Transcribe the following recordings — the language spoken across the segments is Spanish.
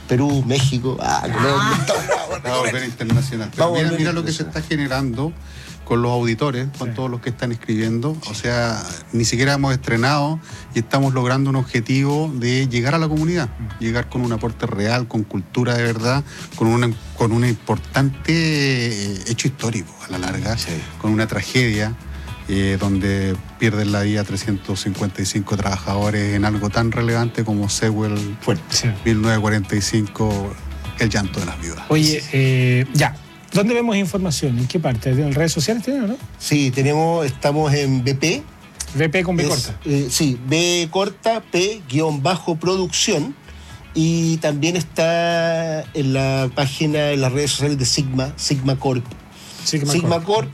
Perú, México, Colombia. Va a volver internacional. Pero mira lo que se está generando con los auditores, con todos los que están escribiendo. O sea, ni siquiera hemos estrenado y estamos logrando un objetivo de llegar a la comunidad, llegar con un aporte real, con cultura de verdad, con un importante hecho histórico a la larga, con una tragedia donde pierden la vida 355 trabajadores en algo tan relevante como Sewell 1945, el llanto de las viudas. Oye, ¿dónde vemos información? ¿En qué parte? ¿En redes sociales tienen o no? Sí, estamos en BP. BP con B corta. Sí, B corta, P_producción. Y también está en la página, en las redes sociales de Sigma Corp. Sigma Corp,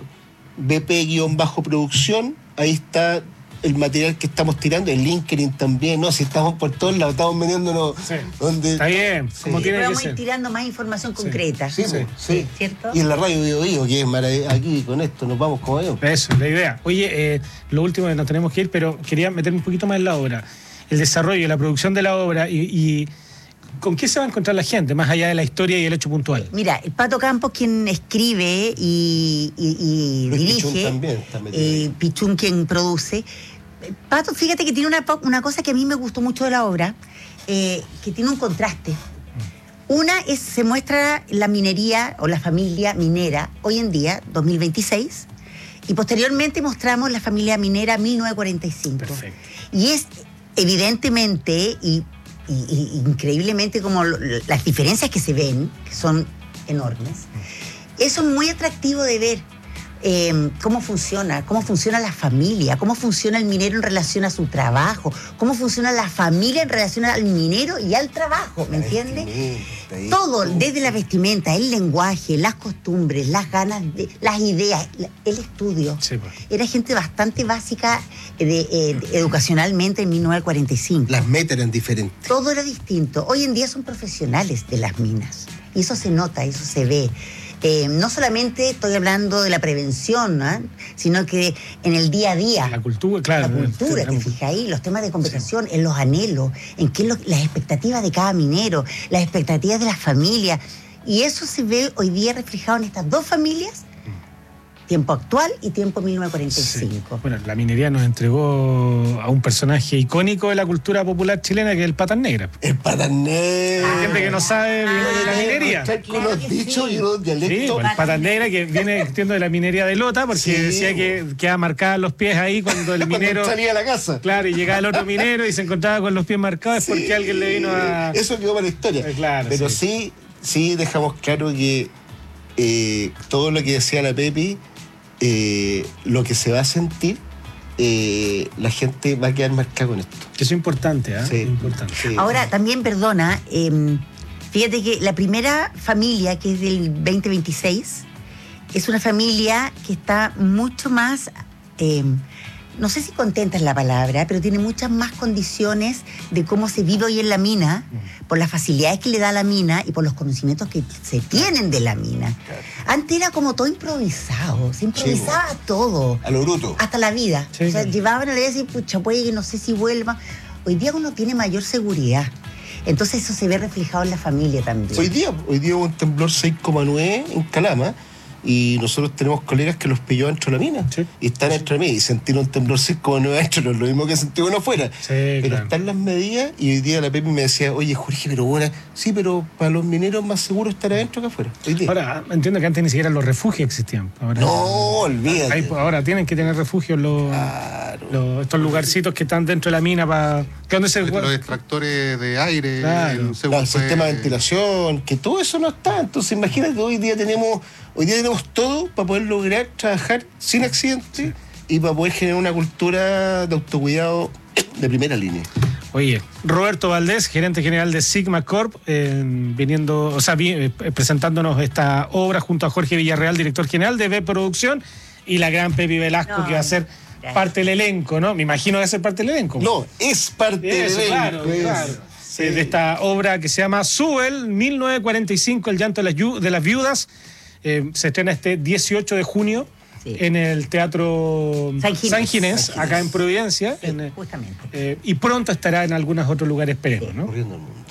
BP_producción. Ahí está el material que estamos tirando, en LinkedIn también, ¿no? Si estamos por todos lados, estamos vendiéndonos. Está bien, como tiene que ser. Vamos a ir tirando más información concreta. Sí. ¿Cierto? Y en la radio Bio Bio, que es aquí con esto, nos vamos como yo. Eso es la idea. Oye, lo último que nos tenemos que ir, pero quería meterme un poquito más en la obra. El desarrollo, la producción de la obra y ¿con qué se va a encontrar la gente, más allá de la historia y el hecho puntual? Mira, el Pato Campos, quien escribe y dirige, Pichún también está metido. Pichún quien produce. Pato, fíjate que tiene una cosa que a mí me gustó mucho de la obra, que tiene un contraste. Una es, se muestra la minería o la familia minera hoy en día, 2026, y posteriormente mostramos la familia minera 1945. Perfecto. Y es evidentemente y increíblemente como las diferencias que se ven, que son enormes. Eso es muy atractivo de ver. Cómo funciona la familia, cómo funciona el minero en relación a su trabajo, cómo funciona la familia en relación al minero y al trabajo, ¿me entiendes? Todo, desde la vestimenta, el lenguaje, las costumbres, las ganas, las ideas, el estudio. Sí, pues. Era gente bastante básica educacionalmente en 1945. Las metas eran diferentes. Todo era distinto. Hoy en día son profesionales de las minas. Y eso se nota, eso se ve. No solamente estoy hablando de la prevención, ¿no? Sino que en el día a día. La cultura, claro. La cultura, te fijas ahí, los temas de conversación, en los anhelos, en qué las expectativas de cada minero, las expectativas de las familias. Y eso se ve hoy día reflejado en estas dos familias, tiempo actual y tiempo 1945. Sí. Bueno, la minería nos entregó a un personaje icónico de la cultura popular chilena, que es el Patas Negras. El Patas Negras. Hay gente que no sabe de la minería. Unos dichos y unos dialectos. Sí, el Patas Negras, que viene, entiendo, de la minería de Lota, porque decía que quedaba marcada los pies ahí cuando el minero salía a la casa. Claro, y llegaba el otro minero y se encontraba con los pies marcados, es porque alguien le vino a... Eso quedó para la historia. Claro, pero sí dejamos claro que todo lo que decía la Pepi, lo que se va a sentir, la gente va a quedar marcada con esto. Que eso es importante, ¿eh? Sí. Importante. Sí. Ahora, también, perdona, fíjate que la primera familia, que es del 2026, es una familia que está mucho más, no sé si contenta es la palabra, pero tiene muchas más condiciones de cómo se vive hoy en la mina, por las facilidades que le da la mina y por los conocimientos que se tienen de la mina. Antes era como todo improvisado, se improvisaba todo. A lo bruto. Hasta la vida. Sí, o sea, sí. llevaban a la vida y decían, pucha, puede que no sé si vuelva. Hoy día uno tiene mayor seguridad. Entonces eso se ve reflejado en la familia también. Hoy día hubo un temblor 6,9 en Calama y nosotros tenemos colegas que los pilló dentro de la mina. Sí. Y están dentro de la mina y sentir un temblor 6,9 dentro no es lo mismo que sentir uno afuera. Sí, pero claro. están las medidas y hoy día la Pepi me decía, oye Jorge, pero bueno, sí, pero para los mineros más seguro estar adentro que afuera. Hoy día. Ahora, entiendo que antes ni siquiera los refugios existían. Ahora, No, olvídate. ahora tienen que tener refugios estos lugarcitos que están dentro de la mina para... Los extractores de aire, Claro. El sistema de ventilación, que todo eso no está. Entonces imagínate, hoy día tenemos todo para poder lograr trabajar sin accidentes y para poder generar una cultura de autocuidado de primera línea. Oye, Roberto Valdés, gerente general de Sigma Corp, presentándonos esta obra junto a Jorge Villarreal, director general de B Producción, y la gran Pepi Velasco, que va a ser parte del elenco, ¿no? Me imagino que va a ser parte del elenco. No, es parte del elenco. Claro. De esta obra que se llama Sewell, 1945, El llanto de las viudas. Se estrena este 18 de junio en el Teatro San Ginés, acá en Providencia. Sí, justamente. Y pronto estará en algunos otros lugares, esperemos, ¿no? Corriendo el mundo.